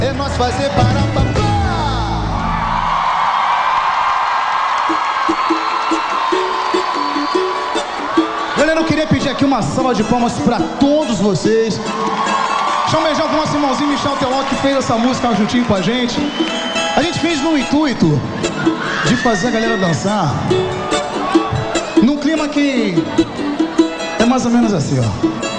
É nós fazer para papá. Galera, eu queria pedir aqui uma salva de palmas pra todos vocês. Deixa um beijão pro nosso irmãozinho Michel Teló, que fez essa música juntinho com a gente. A gente fez no intuito de fazer a galera dançar num clima que é mais ou menos assim, ó.